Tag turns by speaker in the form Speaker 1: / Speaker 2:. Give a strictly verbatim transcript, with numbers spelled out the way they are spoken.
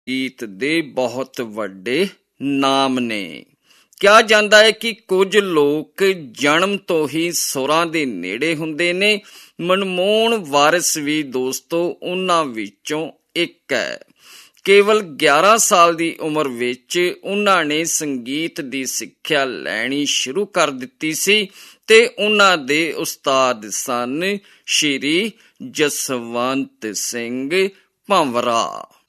Speaker 1: ਗੀਤ ਦੇ ਬਹੁਤ ਵੱਡੇ ਨਾਮ ਨੇ। ਕਿਹਾ ਜਾਂਦਾ ਹੈ ਕਿ ਕੁਝ ਲੋਕ ਜਨਮ ਤੋਂ ਹੀ ਸੁਰਾਂ ਦੇ ਨੇੜੇ ਹੁੰਦੇ ਨੇ। ਮਨਮੋਹਨ ਵਾਰਿਸ ਵੀ ਦੋਸਤੋ ਉਹਨਾਂ ਵਿੱਚੋਂ ਇੱਕ ਹੈ। ਕੇਵਲ ਗਿਆਰਾਂ ਸਾਲ ਦੀ ਉਮਰ ਵਿੱਚ ਉਹਨਾਂ ਨੇ ਸੰਗੀਤ ਦੀ ਸਿੱਖਿਆ ਲੈਣੀ ਸ਼ੁਰੂ ਕਰ ਦਿੱਤੀ ਸੀ ਤੇ ਉਹਨਾਂ ਦੇ ਉਸਤਾਦ ਸਨ ਸ਼੍ਰੀ ਜਸਵੰਤ ਸਿੰਘ ਭੰਵਰਾ।